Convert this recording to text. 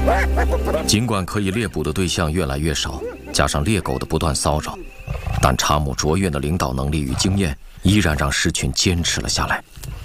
尽管可以猎捕的对象越来越少，加上猎狗的不断骚扰，但查姆卓越的领导能力与经验依然让狮群坚持了下来。